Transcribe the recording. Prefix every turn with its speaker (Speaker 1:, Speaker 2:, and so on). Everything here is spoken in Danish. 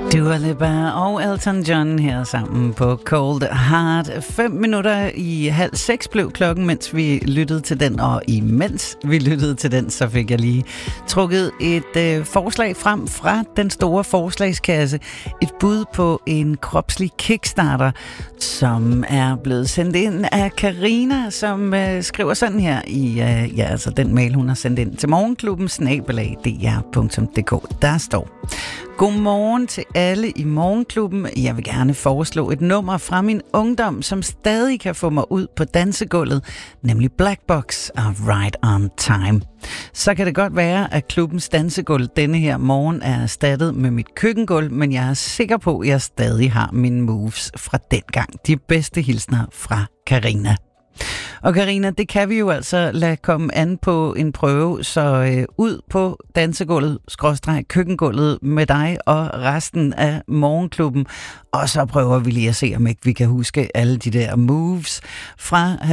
Speaker 1: Dua Lipa og Elton John her sammen på Cold Heart. 5 minutter i 5:30 blev klokken, mens vi lyttede til den. Og imens vi lyttede til den, så fik jeg lige trukket et forslag frem fra den store forslagskasse. Et bud på en kropslig kickstarter, som er blevet sendt ind af Karina, som skriver sådan her i altså den mail, hun har sendt ind til morgenklubben@dr.dk. Der står: Godmorgen til alle i Morgenklubben. Jeg vil gerne foreslå et nummer fra min ungdom, som stadig kan få mig ud på dansegulvet, nemlig Black Box af Right on Time. Så kan det godt være, at klubbens dansegulv denne her morgen er erstattet med mit køkkengulv, men jeg er sikker på, at jeg stadig har mine moves fra dengang. De bedste hilsner fra Karina. Og Karina, det kan vi jo altså lade komme an på en prøve, så ud på dansegulvet, /køkkengulvet med dig og resten af Morgenklubben. Og så prøver vi lige at se, om ikke vi kan huske alle de der moves fra